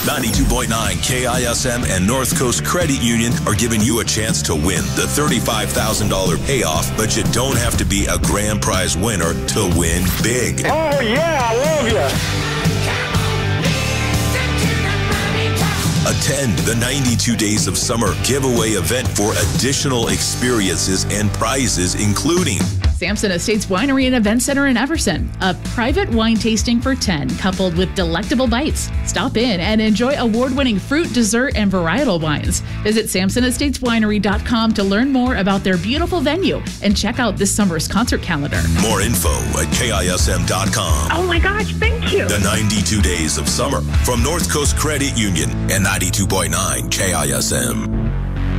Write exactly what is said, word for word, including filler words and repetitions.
ninety-two point nine K I S M and North Coast Credit Union are giving you a chance to win the thirty-five thousand dollars payoff, but you don't have to be a grand prize winner to win big. Oh, yeah, I love you. Attend the ninety-two Days of Summer giveaway event for additional experiences and prizes, including Sampson Estates Winery and Event Center in Everson, a private wine tasting for ten, coupled with delectable bites. Stop in and enjoy award-winning fruit, dessert, and varietal wines. Visit Sampson Estates Winery dot com to learn more about their beautiful venue and check out this summer's concert calendar. More info at K I S M dot com. Oh my gosh, thank you. The ninety-two Days of Summer from North Coast Credit Union and ninety-two point nine K I S M.